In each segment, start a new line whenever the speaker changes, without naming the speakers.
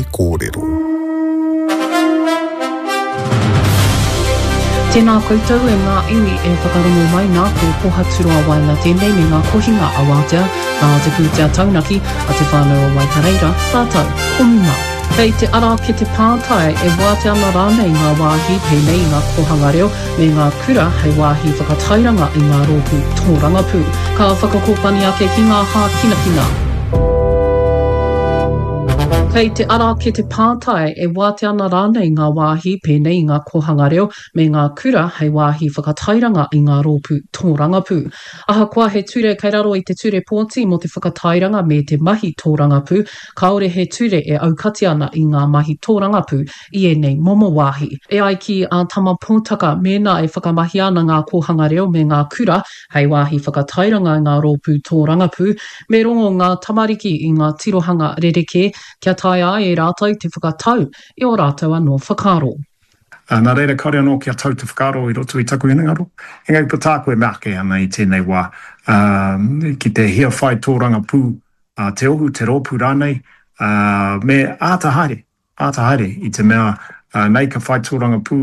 kōrero.
Tēnā koutou e ngā iwi e whakarongo mai nā ko pohaturua wai ngā tēnei me ngā kohinga a wātea, nā te pūtea taunaki a te whānau o Waikareira, tātou, komima. Kei te ara ki te pātai e wātea ana rānei ngā wāhi pēnei ngā kohanga reo me ngā kura hei wāhi whakatairanga i ngā rōpū tōrangapū. Ka whakakopani ake ki ngā hā kina. Kei te ara ki te pātai e wātea ana rānei ngā wāhi pēnei ngā kohanga reo me ngā kura hei wāhi whakatairanga i ngā rōpū tōrangapū. Ahakoa he ture kei raro i te ture pōti mo te whakatairanga me te mahi tōrangapū, kaore he ture e aukati ana i ngā mahi tōrangapū i enei momo wāhi. E ai ki a tama pōtaka mēnā e whakamahi ana ngā kohanga reo me ngā kura hei wāhi whakatairanga i ngā rōpū tōrangapū, me rongo ngā tamariki i ngā tirohanga rereke kia tai ai e rātou te whakatau i o rātou anō whakaro.
Nā reira kore anō kia tau te whakaro i roto i taku inangaro. Engai pata koe make ana i tēnei wā. Ki te hia whai tōranga pū, te ohu, te rōpū rānei, me ātahaere i te mea nei ka whai tōranga pū,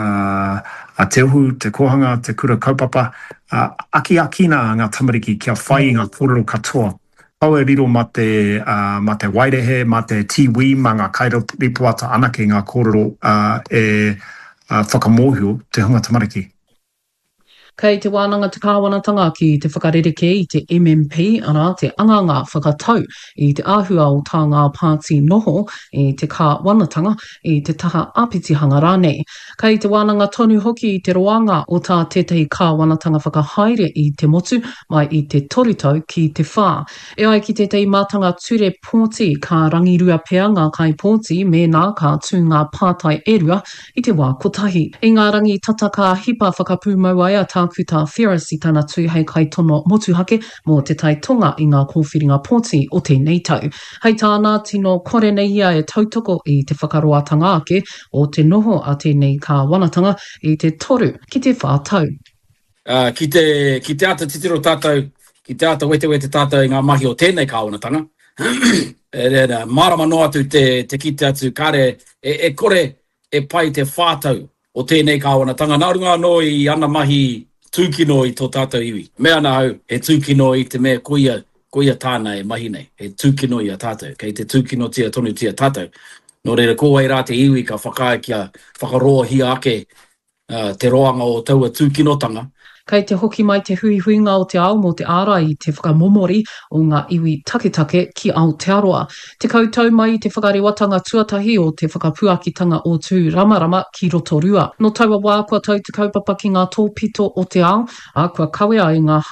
te ohu, te kohanga, te kura kaupapa, aki-akina ngā tamariki kia whai ngā kōrero katoa. Pau e riro ma te wairehe, ma te tiwi, ma ngā kairaripuata anake ngā kōrero e whakamohio te hunga tamariki.
Kei te wānanga te kāwanatanga ki te whakarereke i te MMP, ana te anganga whakatau i te āhua o tā ngā pāti noho i te kāwanatanga i te taha āpitihanga rānei. Kei te wānanga tonu hoki i te roanga o tā tētahi kāwanatanga whakahaere i te motu mai i te toritau ki te whā. E ai ki tētahi mātanga ture pōti ka rangirua pea ngā kai pōti mēnā ka tū ngā pātai erua i te wā kotahi. I ngā rangi tata ka hipa whakapūmau ai a tā kuta Ferris i tana tū hei kai tono motuhake mō te tai tonga i ngā kōwhiringa pōti o tēnei tau. Hei tāna tino kore nei ia e tautoko i te whakaroatanga ake o te noho a tēnei ka wanatanga i te toru ki te whātau.
Ki te ata titiro tātou, ki te ata wete tātou i ngā mahi o tēnei ka wanatanga. Marama no atu te kite atu kare e kore e pai te whātau o tēnei ka wanatanga. Nā runga no i ana mahi tūkino i tō tātou iwi. Mea nā hau, he tūkino i te mea koia tāna e mahi nei. He tūkino i a tātou. Kei te tūkino tia tonu tia tātou. Nō reira kōwai rā te iwi ka whakae kia whakaroa hia ake te roanga o taua tūkinotanga.
Kei te hoki mai te huihuinga o te ao mō te ara i te whakamomori o ngā iwi taketake ki Aotearoa. Te koutou mai i te whakarewatanga tuatahi o te whakapuakitanga o tū ramarama ki Rotorua. No taua wā kua tau te kaupapa ki ngā tōpito o te ao, a kua kawea i ngā